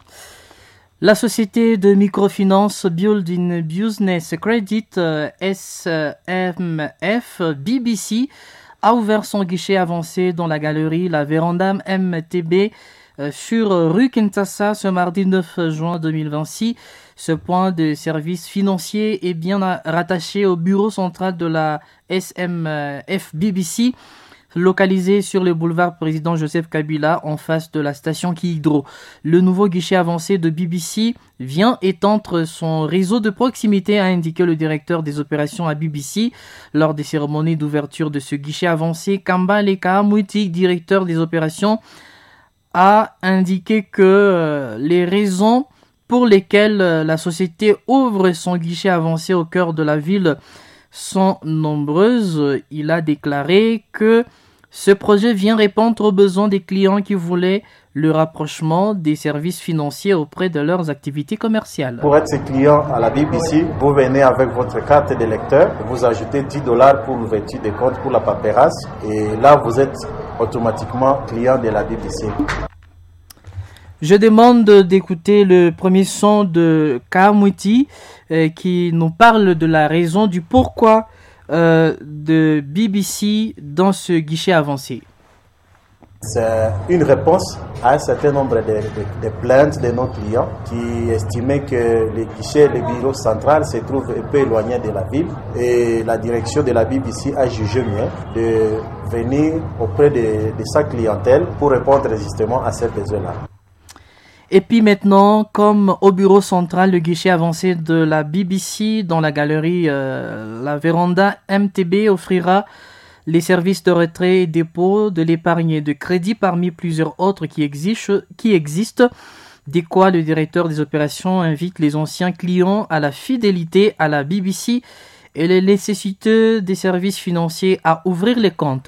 La société de microfinance Building Business Credit SMF BBC a ouvert son guichet avancé dans la galerie La Véranda MTB sur rue Kinshasa ce mardi 9 juin 2026. Ce point de service financier est bien rattaché au bureau central de la SMF BBC, localisé sur le boulevard Président Joseph Kabila en face de la station Kihidro. Le nouveau guichet avancé de BBC vient étendre son réseau de proximité, a indiqué le directeur des opérations à BBC. Lors des cérémonies d'ouverture de ce guichet avancé, Kamba Leka Mouti, directeur des opérations, a indiqué que les raisons pour lesquelles la société ouvre son guichet avancé au cœur de la ville sont nombreuses. Il a déclaré que Ce projet vient répondre aux besoins des clients qui voulaient le rapprochement des services financiers auprès de leurs activités commerciales. Pour être client à la BBC, vous venez avec votre carte de lecteur, vous ajoutez $10 pour l'ouverture des comptes pour la paperasse et là vous êtes automatiquement client de la BBC. Je demande d'écouter le premier son de Kamwiti qui nous parle de la raison du pourquoi de BBC dans ce guichet avancé. C'est une réponse à un certain nombre de plaintes de nos clients qui estimaient que le guichet, le bureau central se trouve un peu éloigné de la ville et la direction de la BBC a jugé mieux de venir auprès de sa clientèle pour répondre justement à ces besoins-là. Et puis maintenant, comme au bureau central, le guichet avancé de la BBC dans la galerie La Véranda MTB offrira les services de retrait et dépôt de l'épargne et de crédit parmi plusieurs autres qui existent. De quoi le directeur des opérations invite les anciens clients à la fidélité à la BBC et les nécessiteux des services financiers à ouvrir les comptes.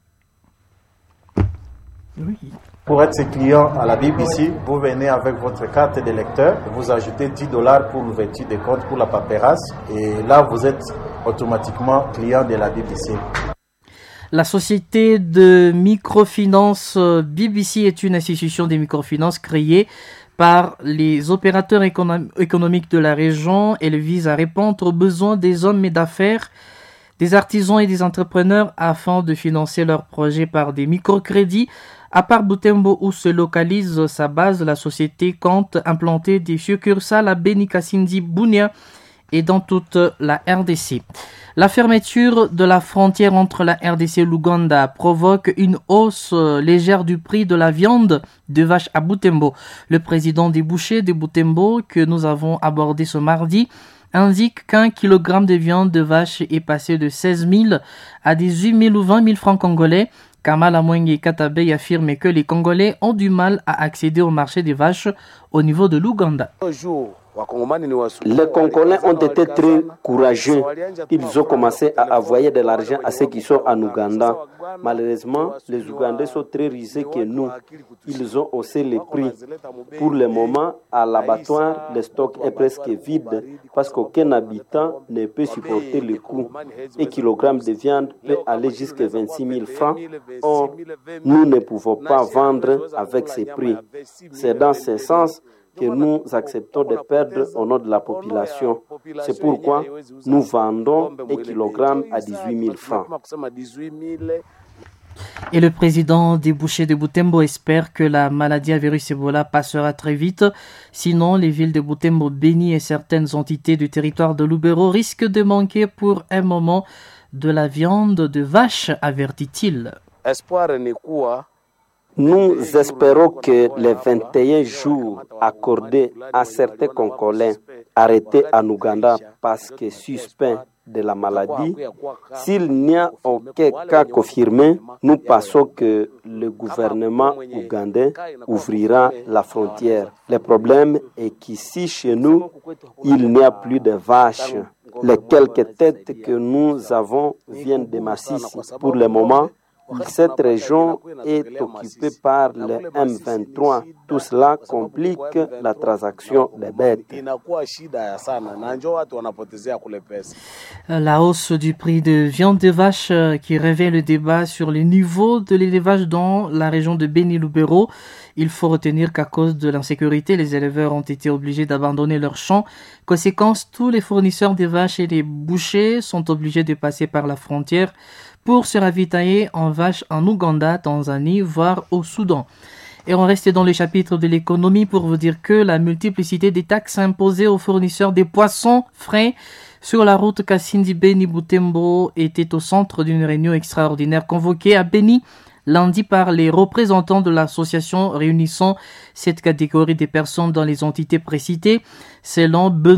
Oui. Pour être client à la BBC, vous venez avec votre carte de lecteur, vous ajoutez $10 pour l'ouverture des comptes pour la paperasse et là vous êtes automatiquement client de la BBC. La société de microfinance BBC est une institution de microfinance créée par les opérateurs économiques de la région. Elle vise à répondre aux besoins des hommes d'affaires, des artisans et des entrepreneurs afin de financer leurs projets par des microcrédits. À part Butembo où se localise sa base, la société compte implanter des succursales à Beni Kasindi, Bunia et dans toute la RDC. La fermeture de la frontière entre la RDC et l'Ouganda provoque une hausse légère du prix de la viande de vache à Butembo. Le président des bouchers de Butembo, que nous avons abordé ce mardi, indique qu'un kilogramme de viande de vache est passé de 16 000 à 18 000 ou 20 000 francs congolais. Kamala Mwenge Katabe affirme que les Congolais ont du mal à accéder au marché des vaches au niveau de l'Ouganda. Les Congolais ont été très courageux. Ils ont commencé à envoyer de l'argent à ceux qui sont en Ouganda. Malheureusement, les Ougandais sont très risés que nous. Ils ont haussé les prix. Pour le moment, à l'abattoir, le stock est presque vide parce qu'aucun habitant ne peut supporter le coût. Un kilogramme de viande peut aller jusqu'à 26 000 francs. Or, nous ne pouvons pas vendre avec ces prix. C'est dans ce sens que nous acceptons de perdre au nom de la population. C'est pourquoi nous vendons un kilogramme à 18 000 francs. Et le président des bouchers de Butembo espère que la maladie à virus Ebola passera très vite. Sinon, les villes de Butembo, Beni et certaines entités du territoire de Lubero risquent de manquer pour un moment de la viande de vache, avertit-il. Nous espérons que les 21 jours accordés à certains Congolais arrêtés en Ouganda parce que suspects de la maladie, s'il n'y a aucun cas confirmé, nous pensons que le gouvernement ougandais ouvrira la frontière. Le problème est qu'ici, chez nous, il n'y a plus de vaches. Les quelques têtes que nous avons viennent de Massissi. Pour le moment, cette région est occupée par le M23. Tout cela complique la transaction des bêtes. La hausse du prix de viande de vache qui révèle le débat sur le niveau de l'élevage dans la région de Beni-Lubero. Il faut retenir qu'à cause de l'insécurité, les éleveurs ont été obligés d'abandonner leurs champs. Conséquence, tous les fournisseurs de vaches et les bouchers sont obligés de passer par la frontière pour se ravitailler en vaches en Ouganda, Tanzanie, voire au Soudan. Et on reste dans le chapitre de l'économie pour vous dire que la multiplicité des taxes imposées aux fournisseurs des poissons frais sur la route Kasindi-Beni-Butembo était au centre d'une réunion extraordinaire convoquée à Beni lundi par les représentants de l'association réunissant cette catégorie des personnes dans les entités précitées. Selon